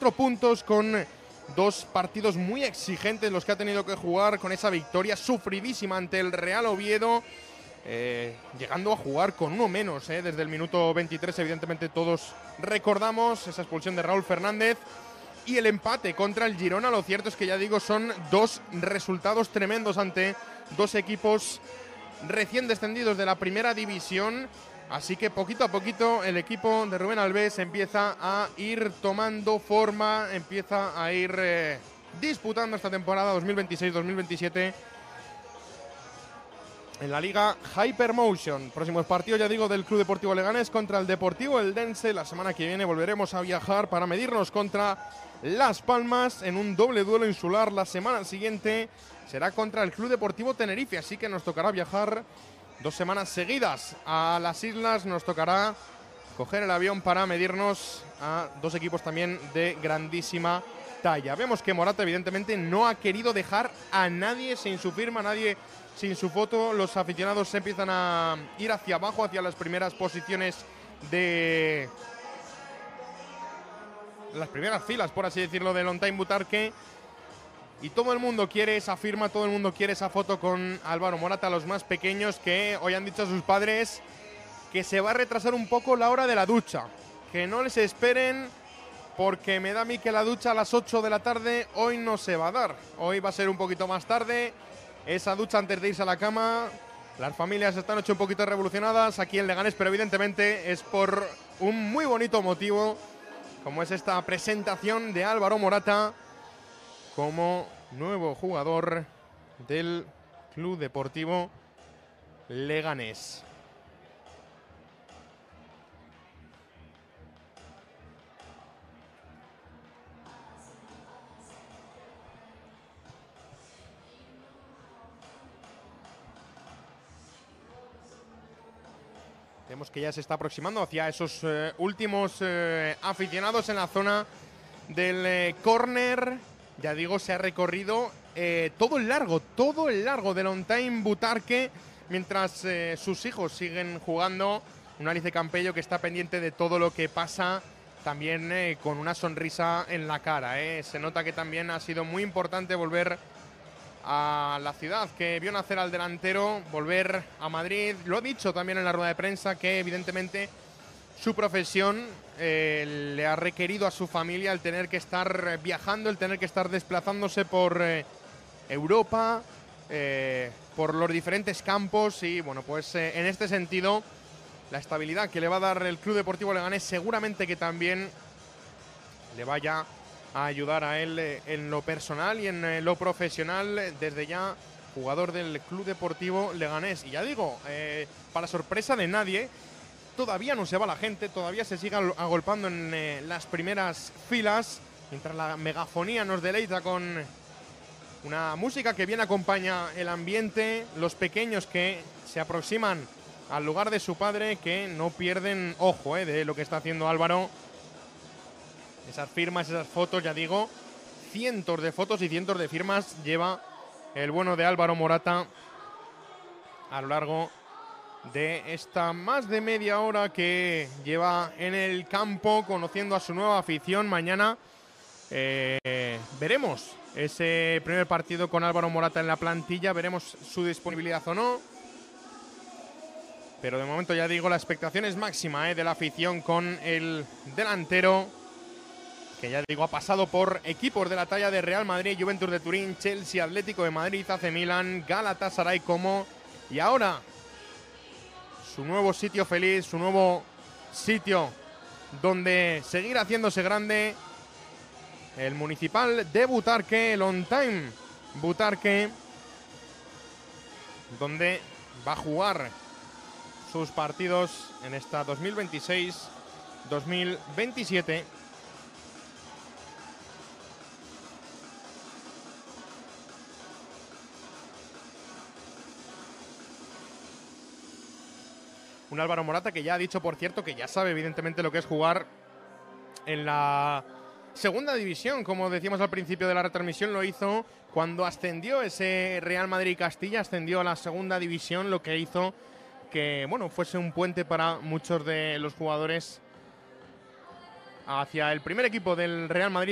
4 puntos con 2 partidos muy exigentes los que ha tenido que jugar, con esa victoria sufridísima ante el Real Oviedo, llegando a jugar con uno menos, desde el minuto 23. Evidentemente todos recordamos esa expulsión de Raúl Fernández y el empate contra el Girona. Lo cierto es que, ya digo, son 2 resultados tremendos ante 2 equipos recién descendidos de la primera división. Así que poquito a poquito el equipo de Rubén Albés empieza a ir tomando forma, empieza a ir disputando esta temporada 2026-2027 en la Liga Hypermotion. Próximos partidos, ya digo, del Club Deportivo Leganés contra el Deportivo Eldense. La semana que viene volveremos a viajar para medirnos contra Las Palmas en un doble duelo insular. La semana siguiente será contra el Club Deportivo Tenerife, así que nos tocará viajar 2 semanas seguidas a las islas. Nos tocará coger el avión para medirnos a 2 equipos también de grandísima talla. Vemos que Morata evidentemente no ha querido dejar a nadie sin su firma, a nadie sin su foto. Los aficionados se empiezan a ir hacia abajo, hacia las primeras posiciones de las primeras filas, por así decirlo, del On Time Butarque. Y todo el mundo quiere esa firma, todo el mundo quiere esa foto con Álvaro Morata. Los más pequeños, que hoy han dicho a sus padres que se va a retrasar un poco la hora de la ducha, que no les esperen, porque me da a mí que la ducha a las 8 de la tarde hoy no se va a dar. Hoy va a ser un poquito más tarde, esa ducha antes de irse a la cama. Las familias están hecho un poquito revolucionadas aquí en Leganés, pero evidentemente es por un muy bonito motivo, como es esta presentación de Álvaro Morata como nuevo jugador del Club Deportivo Leganés. Vemos que ya se está aproximando hacia esos últimos aficionados en la zona del córner. Ya digo, se ha recorrido todo el largo del On Time Butarque, mientras sus hijos siguen jugando. Un Alice Campello que está pendiente de todo lo que pasa, también con una sonrisa en la cara. Se nota que también ha sido muy importante volver a la ciudad que vio nacer al delantero, volver a Madrid. Lo ha dicho también en la rueda de prensa, que evidentemente su profesión le ha requerido a su familia el tener que estar viajando, el tener que estar desplazándose por Europa, por los diferentes campos. Y bueno, pues en este sentido, la estabilidad que le va a dar el Club Deportivo Leganés seguramente que también le vaya a ayudar a él en lo personal y en lo profesional. Desde ya, jugador del Club Deportivo Leganés. Y ya digo, para sorpresa de nadie, todavía no se va la gente, todavía se sigue agolpando en las primeras filas, mientras la megafonía nos deleita con una música que bien acompaña el ambiente. Los pequeños que se aproximan al lugar de su padre, que no pierden ojo de lo que está haciendo Álvaro. Esas firmas, esas fotos, ya digo, cientos de fotos y cientos de firmas lleva el bueno de Álvaro Morata a lo largo de esta más de media hora que lleva en el campo, conociendo a su nueva afición. Mañana veremos ese primer partido con Álvaro Morata en la plantilla, veremos su disponibilidad o no. Pero de momento, ya digo, la expectación es máxima de la afición con el delantero, que ya digo ha pasado por equipos de la talla de Real Madrid, Juventus de Turín, Chelsea, Atlético de Madrid, AC Milan, Galatasaray, Como, y ahora su nuevo sitio feliz, su nuevo sitio donde seguir haciéndose grande, el Municipal de Butarque, el On Time Butarque, donde va a jugar sus partidos en esta 2026-2027. Un Álvaro Morata que ya ha dicho, por cierto, que ya sabe evidentemente lo que es jugar en la segunda división. Como decíamos al principio de la retransmisión, lo hizo cuando ascendió ese Real Madrid-Castilla, ascendió a la segunda división, lo que hizo que, bueno, fuese un puente para muchos de los jugadores hacia el primer equipo del Real Madrid.